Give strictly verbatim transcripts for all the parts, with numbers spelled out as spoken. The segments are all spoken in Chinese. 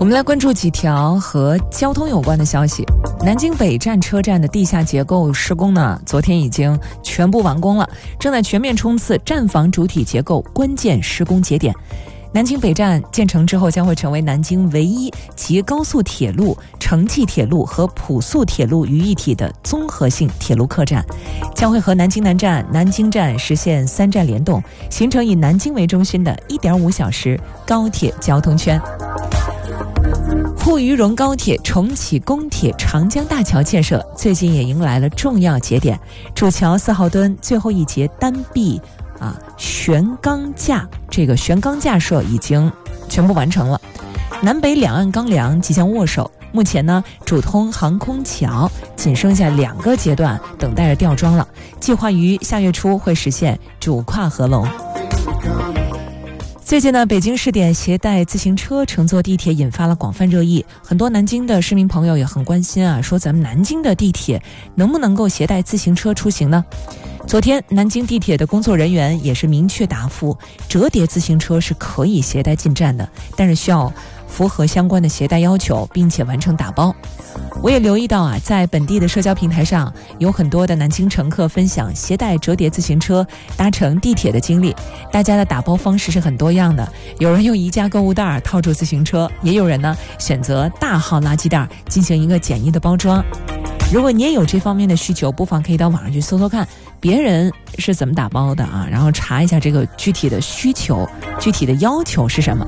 我们来关注几条和交通有关的消息。南京北站车站的地下结构施工呢，昨天已经全部完工了，正在全面冲刺站房主体结构关键施工节点。南京北站建成之后，将会成为南京唯一集高速铁路、城际铁路和普速铁路于一体的综合性铁路客站，将会和南京南站、南京站实现三站联动，形成以南京为中心的 一点五小时高铁交通圈。沪渝蓉高铁重启公铁长江大桥建设最近也迎来了重要节点，主桥四号墩最后一节单臂啊悬钢架，这个悬钢架设已经全部完成了，南北两岸钢梁即将握手。目前呢，主通航空桥仅剩下两个阶段等待着吊装了，计划于下月初会实现主跨合龙。最近呢，北京试点携带自行车乘坐地铁引发了广泛热议，很多南京的市民朋友也很关心啊，说咱们南京的地铁能不能够携带自行车出行呢？昨天南京地铁的工作人员也是明确答复，折叠自行车是可以携带进站的，但是需要符合相关的携带要求，并且完成打包。我也留意到啊，在本地的社交平台上，有很多的南京乘客分享携带折叠自行车搭乘地铁的经历。大家的打包方式是很多样的，有人用宜家购物袋套住自行车，也有人呢选择大号垃圾袋进行一个简易的包装。如果你也有这方面的需求，不妨可以到网上去搜搜看别人是怎么打包的啊，然后查一下这个具体的需求、具体的要求是什么。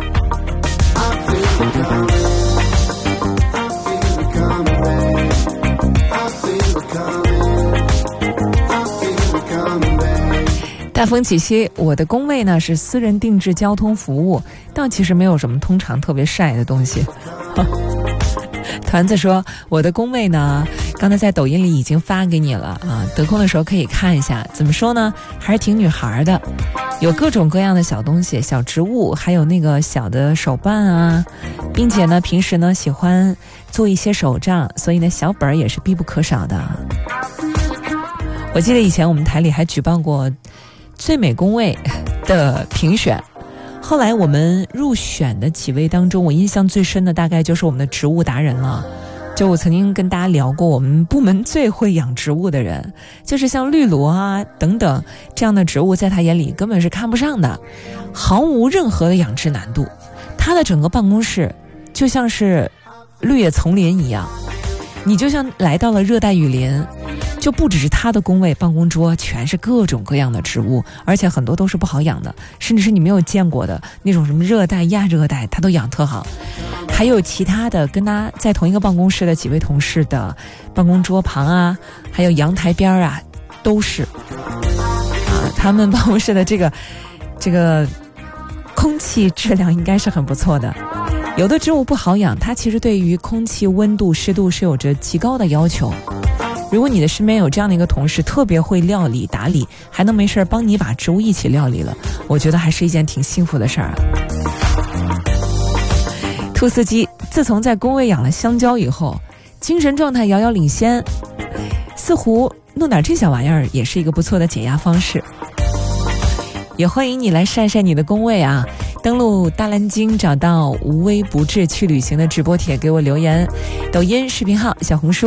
大风起兮，我的工位呢是私人定制交通服务，但其实没有什么通常特别晒的东西。团子说，我的工位呢刚才在抖音里已经发给你了啊，得空的时候可以看一下。怎么说呢，还是挺女孩的，有各种各样的小东西、小植物，还有那个小的手办啊，并且呢平时呢喜欢做一些手账，所以呢小本也是必不可少的。我记得以前我们台里还举办过最美工位的评选，后来我们入选的几位当中，我印象最深的大概就是我们的植物达人了。就我曾经跟大家聊过，我们部门最会养植物的人，就是像绿萝啊等等这样的植物，在他眼里根本是看不上的，毫无任何的养殖难度。他的整个办公室就像是绿野丛林一样，你就像来到了热带雨林。就不只是他的工位办公桌全是各种各样的植物，而且很多都是不好养的，甚至是你没有见过的那种什么热带亚热带他都养特好。还有其他的跟他在同一个办公室的几位同事的办公桌旁啊，还有阳台边啊，都是啊，他们办公室的这个这个空气质量应该是很不错的。有的植物不好养，它其实对于空气温度湿度是有着极高的要求。如果你的身边有这样的一个同事，特别会料理打理，还能没事帮你把植物一起料理了，我觉得还是一件挺幸福的事儿啊。兔司机自从在工位养了香蕉以后，精神状态遥遥领先，似乎弄点这小玩意儿也是一个不错的解压方式。也欢迎你来晒晒你的工位啊，登录大蓝鲸，找到无微不至去旅行的直播帖给我留言，抖音视频号、小红书